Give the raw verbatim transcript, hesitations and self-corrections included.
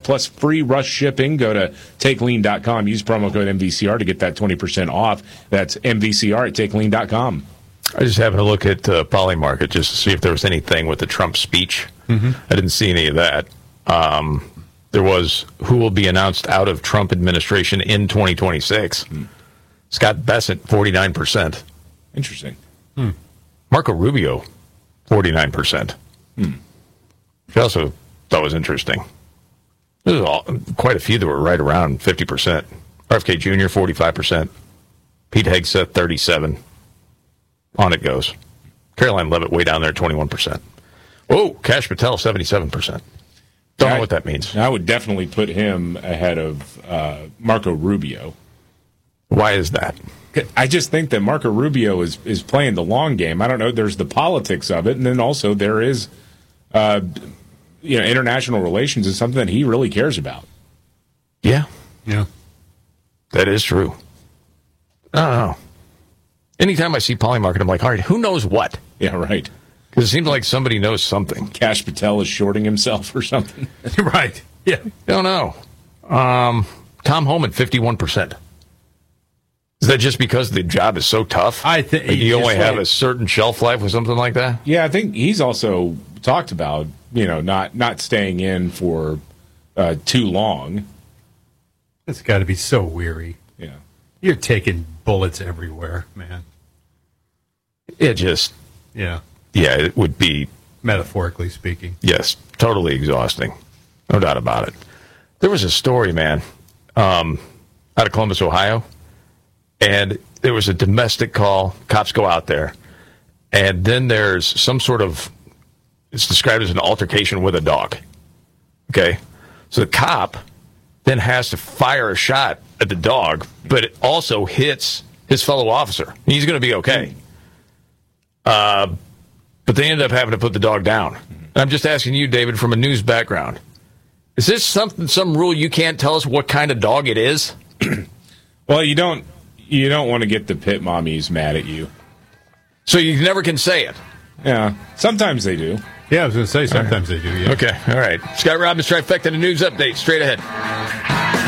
plus free rush shipping. Go to take lean dot com. Use promo code M V C R to get that twenty percent off. That's M V C R at take lean dot com. I was just having a look at uh, Polymarket just to see if there was anything with the Trump speech. Mm-hmm. I didn't see any of that. Um, there was who will be announced out of Trump administration in twenty twenty-six. Mm. Scott Bessent, forty-nine percent. Interesting. Hmm. Marco Rubio, forty-nine percent. Hmm. Which I also thought was interesting. There's all, quite a few that were right around fifty percent. R F K Junior, forty-five percent. Pete Hegseth, thirty-seven. On it goes. Caroline Levitt, way down there, twenty-one percent. Oh, Kash Patel, seventy-seven percent. Don't I, know what that means. I would definitely put him ahead of uh, Marco Rubio. Why is that? I just think that Marco Rubio is, is playing the long game. I don't know. There's the politics of it, and then also there is, uh, you know, international relations is something that he really cares about. Yeah. Yeah. That is true. I don't know. Anytime I see Polymarket, I'm like, all right, who knows what? Yeah, right. Because it seems like somebody knows something. Kash Patel is shorting himself or something. Right. Yeah. Don't know. Um, Tom Homan, fifty-one percent. Is that just because the job is so tough? I think like you only have like, a certain shelf life or something like that? Yeah, I think he's also talked about, you know, not, not staying in for uh, too long. It's got to be so weary. Yeah. You're taking bullets everywhere, man. It just... Yeah. Yeah, it would be... Metaphorically speaking. Yes, totally exhausting. No doubt about it. There was a story, man, um, out of Columbus, Ohio, and there was a domestic call. Cops go out there, and then there's some sort of... It's described as an altercation with a dog. Okay? So the cop then has to fire a shot at the dog, but it also hits his fellow officer. He's going to be okay. Uh, but they ended up having to put the dog down. And I'm just asking you, David, from a news background, is this something, some rule you can't tell us what kind of dog it is? Well, you don't you don't want to get the pit mommies mad at you. So you never can say it? Yeah, sometimes they do. Yeah, I was going to say sometimes right. they do, yeah. Okay, all right. Scott Robbins, Trifecta, the news update, straight ahead.